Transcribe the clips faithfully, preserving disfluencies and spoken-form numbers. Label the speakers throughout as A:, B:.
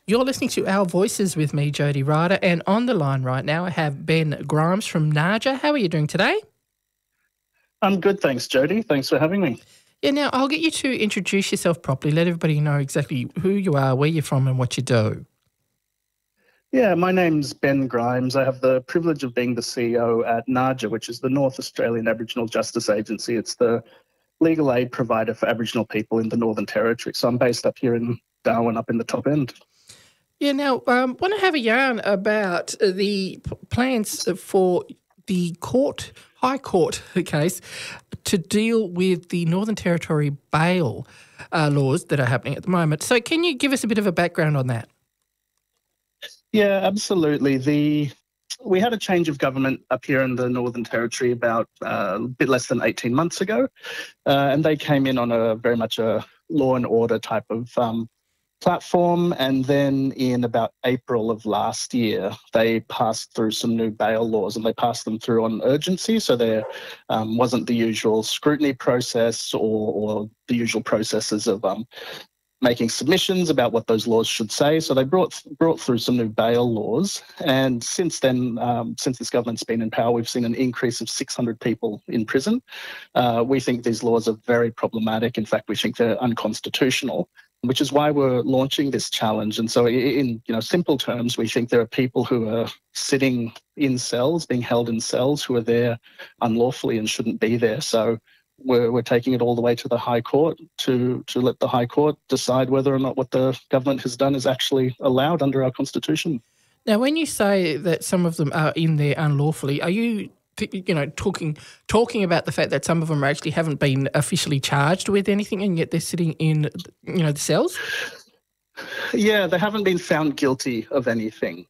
A: You're listening to Our Voices with me, Jody Ryder, and on the line right now I have Ben Grimes from Naja. How are you doing today?
B: I'm good, thanks, Jody. Thanks for having me.
A: Yeah, now I'll get you to introduce yourself properly, let everybody know exactly who you are, where you're from and what you do.
B: Yeah, my name's Ben Grimes. I have the privilege of being the C E O at Naja, which is the North Australian Aboriginal Justice Agency. It's the legal aid provider for Aboriginal people in the Northern Territory. So I'm based up here in Darwin, up in the top end.
A: Yeah, now I um, want to have a yarn about the p- plans for the court, High Court case to deal with the Northern Territory bail uh, laws that are happening at the moment. So can you give us a bit of a background on that?
B: Yeah, absolutely. The we had a change of government up here in the Northern Territory about uh, a bit less than eighteen months ago, uh, and they came in on a very much a law and order type of um, platform. And then in about April of last year, they passed through some new bail laws, and they passed them through on urgency. So there um, wasn't the usual scrutiny process or, or the usual processes of um, making submissions about what those laws should say. So they brought brought through some new bail laws. And since then, um, since this government's been in power, we've seen an increase of six hundred people in prison. Uh, we think these laws are very problematic. In fact, we think they're unconstitutional, which is why we're launching this challenge. And so in you know simple terms, we think there are people who are sitting in cells, being held in cells, who are there unlawfully and shouldn't be there. So We're, we're taking it all the way to the High Court to, to let the High Court decide whether or not what the government has done is actually allowed under our Constitution.
A: Now, when you say that some of them are in there unlawfully, are you, you know, talking talking about the fact that some of them actually haven't been officially charged with anything and yet they're sitting in, you know, the cells?
B: Yeah, they haven't been found guilty of anything.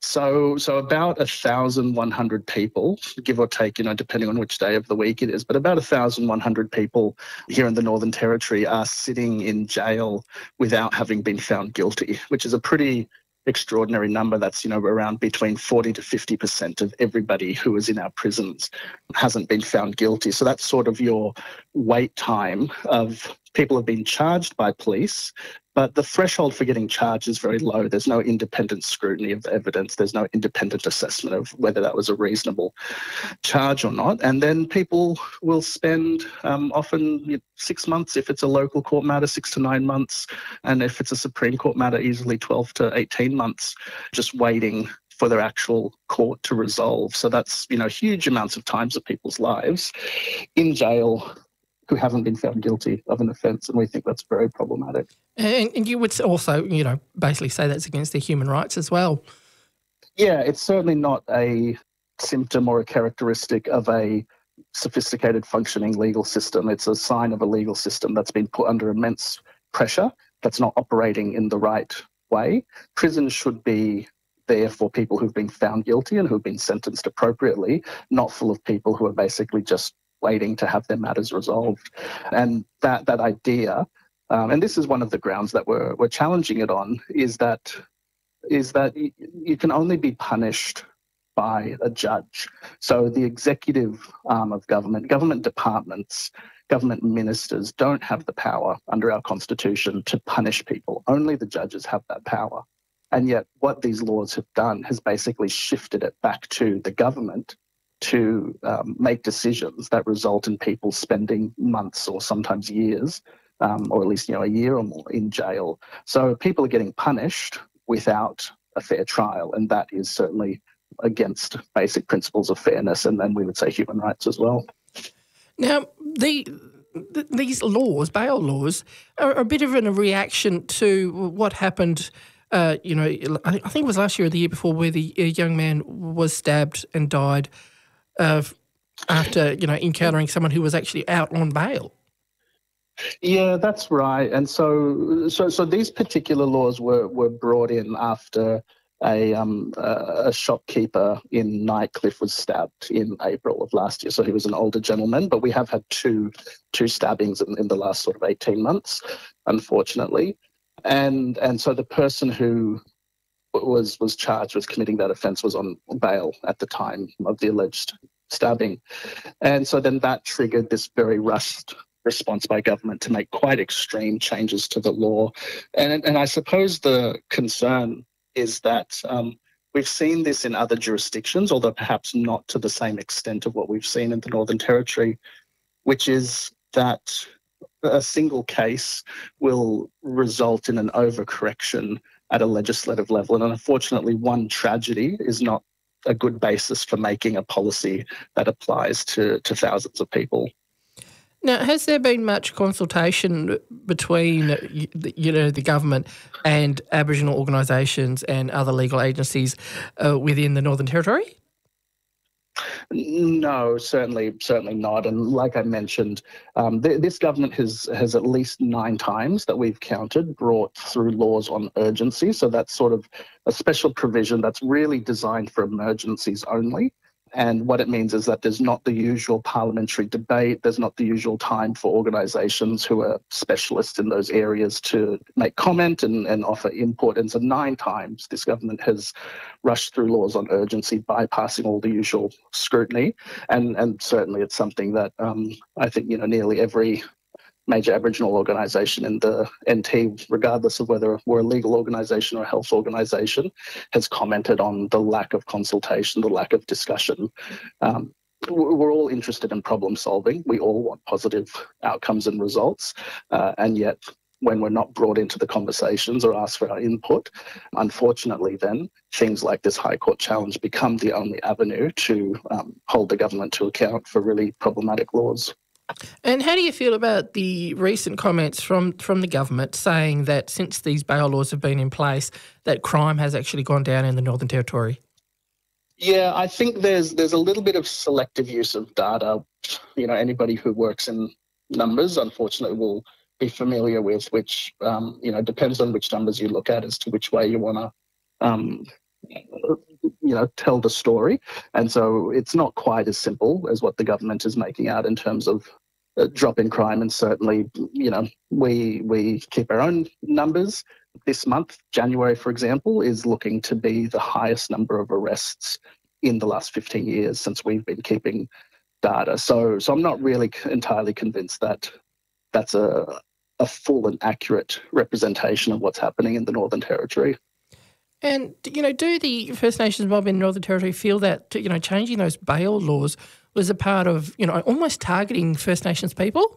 B: So so about one thousand one hundred people, give or take, you know, depending on which day of the week it is, but about one thousand one hundred people here in the Northern Territory are sitting in jail without having been found guilty, which is a pretty extraordinary number. That's, you know, around between forty to fifty percent of everybody who is in our prisons hasn't been found guilty. So that's sort of your wait time of people have been charged by police, but the threshold for getting charged is very low. There's no independent scrutiny of the evidence. There's no independent assessment of whether that was a reasonable charge or not. And then people will spend um, often six months if it's a local court matter, six to nine months. And if it's a Supreme Court matter, easily twelve to eighteen months just waiting for their actual court to resolve. So that's, you know, huge amounts of times of people's lives in jail who haven't been found guilty of an offence, and we think that's very problematic.
A: And, and you would also, you know, basically say that's against their human rights as well.
B: Yeah, it's certainly not a symptom or a characteristic of a sophisticated functioning legal system. It's a sign of a legal system that's been put under immense pressure, that's not operating in the right way. Prisons should be there for people who've been found guilty and who've been sentenced appropriately, not full of people who are basically just waiting to have their matters resolved. And that that idea, um, and this is one of the grounds that we're we're challenging it on, is that is that y- you can only be punished by a judge. So the executive arm of government, government departments, government ministers don't have the power under our Constitution to punish people. Only the judges have that power. And yet what these laws have done has basically shifted it back to the government to um, make decisions that result in people spending months or sometimes years, um, or at least, you know, a year or more in jail. So people are getting punished without a fair trial, and that is certainly against basic principles of fairness, and then we would say human rights as well.
A: Now, the, the these laws, bail laws, are a bit of a reaction to what happened. Uh, you know, I think it was last year or the year before, where the a young man was stabbed and died uh, after, you know, encountering someone who was actually out on bail.
B: Yeah, that's right. And so, so, so these particular laws were were brought in after a um a, a shopkeeper in Nightcliff was stabbed in April of last year. So he was an older gentleman, but we have had two two stabbings in, in the last sort of eighteen months, unfortunately. And and so the person who was was charged with committing that offence was on bail at the time of the alleged stabbing. And so then that triggered this very rushed response by government to make quite extreme changes to the law. And, and I suppose the concern is that um, we've seen this in other jurisdictions, although perhaps not to the same extent of what we've seen in the Northern Territory, which is that a single case will result in an overcorrection at a legislative level. And unfortunately, one tragedy is not a good basis for making a policy that applies to, to thousands of people.
A: Now, has there been much consultation between, you know, the government and Aboriginal organisations and other legal agencies uh, within the Northern Territory?
B: No, certainly, certainly not. And like I mentioned, um, th- this government has has at least nine times that we've counted brought through laws on urgency. So that's sort of a special provision that's really designed for emergencies only. And what it means is that there's not the usual parliamentary debate, there's not the usual time for organisations who are specialists in those areas to make comment and, and offer input. And so nine times this government has rushed through laws on urgency, bypassing all the usual scrutiny. And, and certainly it's something that um, I think, you know, nearly every major Aboriginal organisation in the N T, regardless of whether we're a legal organisation or a health organisation, has commented on the lack of consultation, the lack of discussion. Um, we're all interested in problem solving. We all want positive outcomes and results. Uh, and yet, when we're not brought into the conversations or asked for our input, unfortunately then, things like this High Court challenge become the only avenue to um, hold the government to account for really problematic laws.
A: And how do you feel about the recent comments from, from the government saying that since these bail laws have been in place, that crime has actually gone down in the Northern Territory?
B: Yeah, I think there's there's a little bit of selective use of data. You know, anybody who works in numbers, unfortunately, will be familiar with, which, um, you know, depends on which numbers you look at as to which way you want to, um, you know, tell the story. And so it's not quite as simple as what the government is making out in terms of a drop in crime. And certainly, you know, we we keep our own numbers. This month, January, for example, is looking to be the highest number of arrests in the last fifteen years since we've been keeping data. So, so I'm not really entirely convinced that that's a, a full and accurate representation of what's happening in the Northern Territory.
A: And, you know, do the First Nations mob in the Northern Territory feel that, you know, changing those bail laws was a part of, you know, almost targeting First Nations people?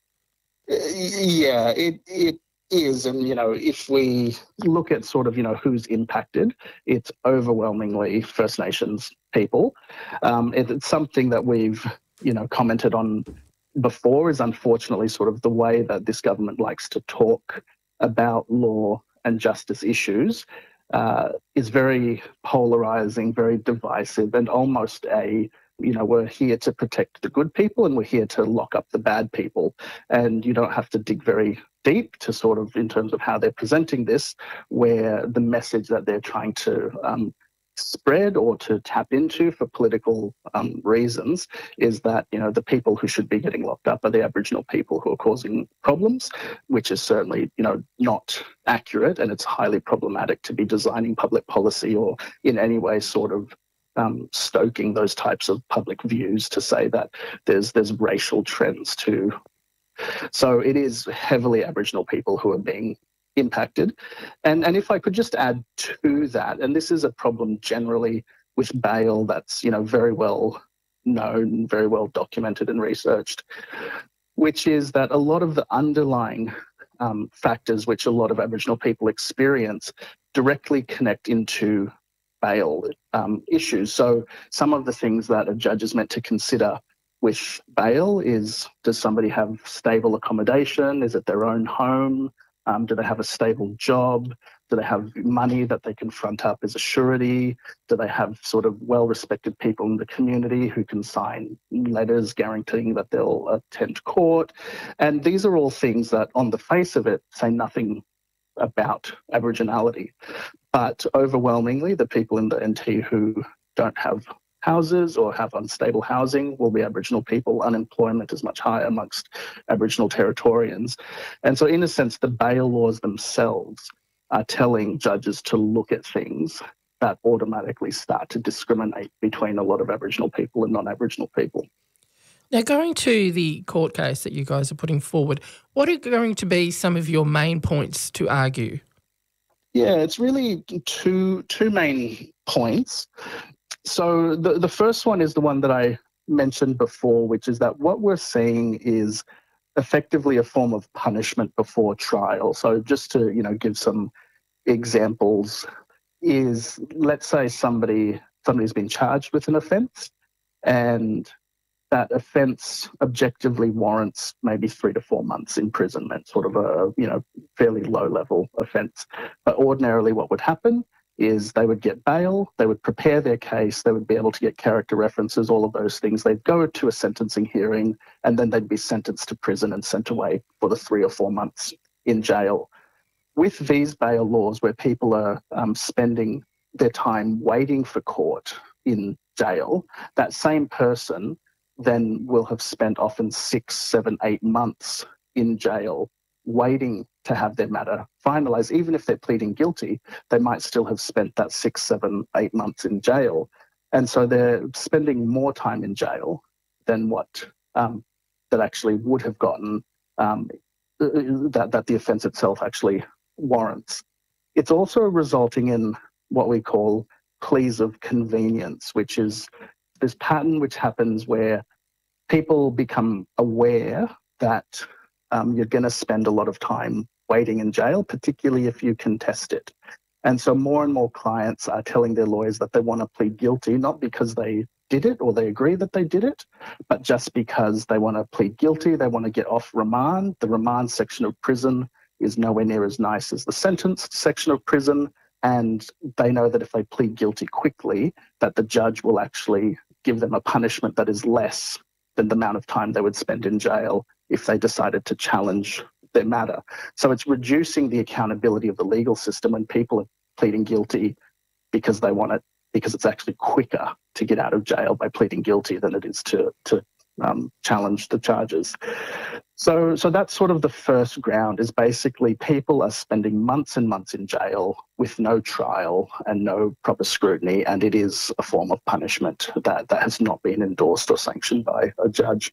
B: Yeah, it it is. And, you know, if we look at sort of, you know, who's impacted, it's overwhelmingly First Nations people. Um, it, it's something that we've, you know, commented on before is unfortunately sort of the way that this government likes to talk about law and justice issues. Uh, is very polarizing, very divisive, and almost a, you know, we're here to protect the good people and we're here to lock up the bad people. And you don't have to dig very deep to sort of, in terms of how they're presenting this, where the message that they're trying to um, spread or to tap into for political um, reasons is that, you know, the people who should be getting locked up are the Aboriginal people who are causing problems, which is certainly, you know, not accurate, and it's highly problematic to be designing public policy or in any way sort of um, stoking those types of public views to say that there's there's racial trends too. So it is heavily Aboriginal people who are being impacted. And, and if I could just add to that, and this is a problem generally with bail that's, you know, very well known, very well documented and researched, which is that a lot of the underlying um, factors which a lot of Aboriginal people experience directly connect into bail um, issues. So some of the things that a judge is meant to consider with bail is, does somebody have stable accommodation? Is it their own home? Um, do they have a stable job? Do they have money that they can front up as a surety? Do they have sort of well-respected people in the community who can sign letters guaranteeing that they'll attend court? And these are all things that on the face of it say nothing about Aboriginality. But overwhelmingly, the people in the N T who don't have houses or have unstable housing will be Aboriginal people. Unemployment is much higher amongst Aboriginal Territorians. And so in a sense, the bail laws themselves are telling judges to look at things that automatically start to discriminate between a lot of Aboriginal people and non-Aboriginal people.
A: Now, going to the court case that you guys are putting forward, what are going to be some of your main points to argue?
B: Yeah, it's really two two main points. So the, the first one is the one that I mentioned before, which is that what we're seeing is effectively a form of punishment before trial. So just to, you know, give some examples, is let's say somebody somebody's been charged with an offence, and that offence objectively warrants maybe three to four months imprisonment, sort of a, you know, fairly low level offence. But ordinarily what would happen is they would get bail, they would prepare their case, they would be able to get character references, all of those things. They'd go to a sentencing hearing, and then they'd be sentenced to prison and sent away for the three or four months in jail. With these bail laws where people are um, spending their time waiting for court in jail, that same person then will have spent often six, seven, eight months in jail waiting to have their matter finalised. Even if they're pleading guilty, they might still have spent that six, seven, eight months in jail. And so they're spending more time in jail than what um, that actually would have gotten, um, that, that the offence itself actually warrants. It's also resulting in what we call pleas of convenience, which is this pattern which happens where people become aware that um, you're going to spend a lot of time waiting in jail, particularly if you contest it. And so more and more clients are telling their lawyers that they want to plead guilty, not because they did it or they agree that they did it, but just because they want to plead guilty, they want to get off remand. The remand section of prison is nowhere near as nice as the sentence section of prison. And they know that if they plead guilty quickly, that the judge will actually give them a punishment that is less than the amount of time they would spend in jail if they decided to challenge their matter. So it's reducing the accountability of the legal system when people are pleading guilty because they want it, because it's actually quicker to get out of jail by pleading guilty than it is to, to um, challenge the charges. So, so that's sort of the first ground, is basically people are spending months and months in jail with no trial and no proper scrutiny, and it is a form of punishment that, that has not been endorsed or sanctioned by a judge.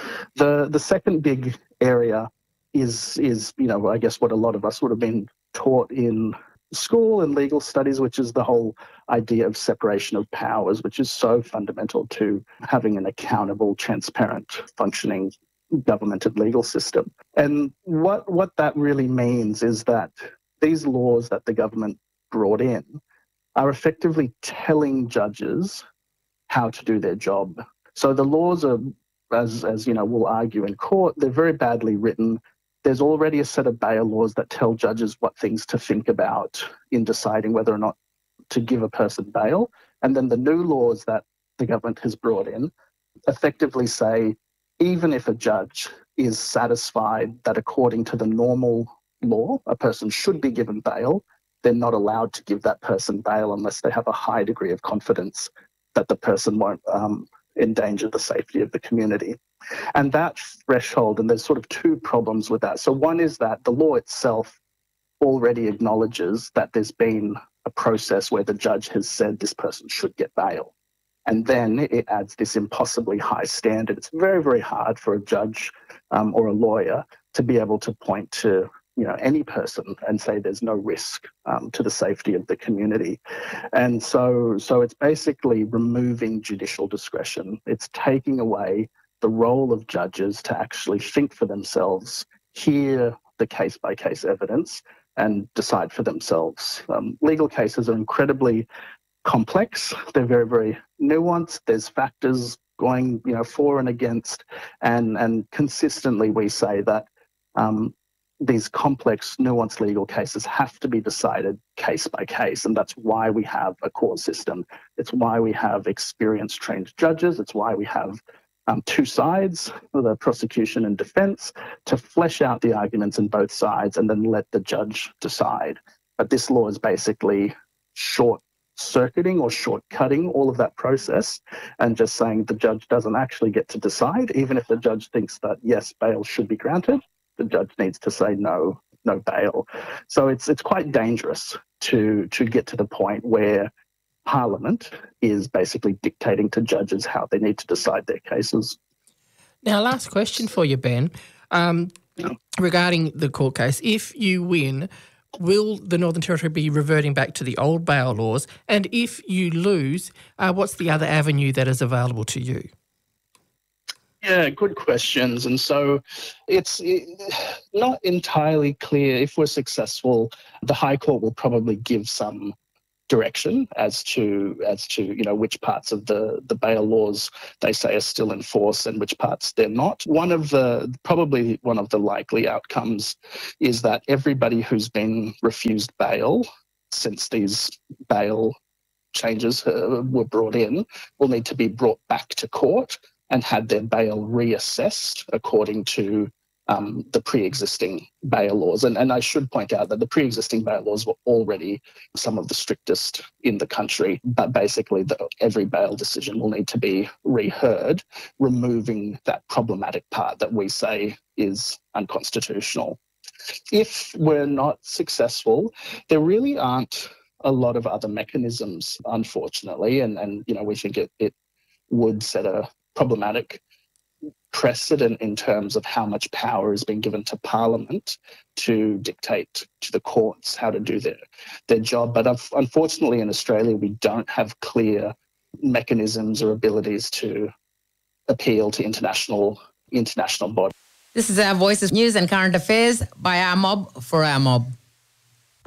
B: The the second big area is, is you know, I guess what a lot of us would have been taught in school and legal studies, which is the whole idea of separation of powers, which is so fundamental to having an accountable, transparent, functioning government and legal system. And what what that really means is that these laws that the government brought in are effectively telling judges how to do their job. So the laws are, as as you know, we'll argue in court, they're very badly written. There's already a set of bail laws that tell judges what things to think about in deciding whether or not to give a person bail. And then the new laws that the government has brought in effectively say, even if a judge is satisfied that according to the normal law, a person should be given bail, they're not allowed to give that person bail unless they have a high degree of confidence that the person won't um, endanger the safety of the community. And that threshold, and there's sort of two problems with that. So one is that the law itself already acknowledges that there's been a process where the judge has said this person should get bail. And then it adds this impossibly high standard. It's very, very hard for a judge um, or a lawyer to be able to point to, you know, any person and say there's no risk um, to the safety of the community. And so, so it's basically removing judicial discretion. It's taking away the role of judges to actually think for themselves, hear the case-by-case evidence, and decide for themselves. Um, legal cases are incredibly complex. They're very, very nuanced. There's factors going, you know, for and against, and and consistently we say that um, these complex, nuanced legal cases have to be decided case by case, and that's why we have a court system. It's why we have experienced, trained judges. It's why we have um, two sides, the prosecution and defence, to flesh out the arguments in both sides and then let the judge decide. But this law is basically short circuiting or shortcutting all of that process and just saying the judge doesn't actually get to decide. Even if the judge thinks that, yes, bail should be granted, the judge needs to say no, no bail. So it's it's quite dangerous to to get to the point where Parliament is basically dictating to judges how they need to decide their cases.
A: Now, last question for you, Ben, um, regarding the court case. If you win, will the Northern Territory be reverting back to the old bail laws? And if you lose, uh, what's the other avenue that is available to you?
B: Yeah, good questions. And so it's not entirely clear if we're successful. The High Court will probably give some direction as to as to you know which parts of the the bail laws they say are still in force and which parts they're not. One of the probably one of the likely outcomes is that everybody who's been refused bail since these bail changes uh, were brought in will need to be brought back to court and had their bail reassessed according to um, the pre-existing bail laws. And, and I should point out that the pre-existing bail laws were already some of the strictest in the country, but basically the, every bail decision will need to be reheard, removing that problematic part that we say is unconstitutional. If we're not successful, there really aren't a lot of other mechanisms, unfortunately, and, and you know we think it, it would set a problematic precedent in terms of how much power has been given to Parliament to dictate to the courts how to do their, their job. But unfortunately in Australia, we don't have clear mechanisms or abilities to appeal to international, international bodies.
C: This is Our Voices, news and current affairs by Our Mob for Our Mob.